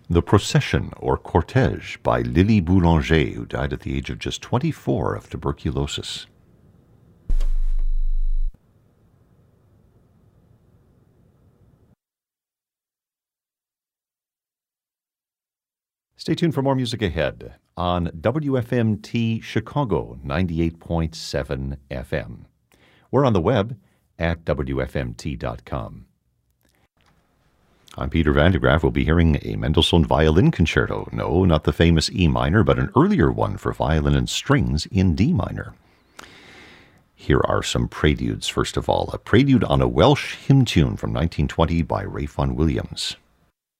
The Procession, or Cortège, by Lily Boulanger, who died at the age of just 24 of tuberculosis. Stay tuned for more music ahead on WFMT Chicago 98.7 FM. We're on the web at WFMT.com. I'm Peter Van de Graaff. We'll be hearing a Mendelssohn violin concerto. No, not the famous E minor, but an earlier one for violin and strings in D minor. Here are some preludes. First of all, a prelude on a Welsh hymn tune from 1920 by Ralph Vaughan Williams.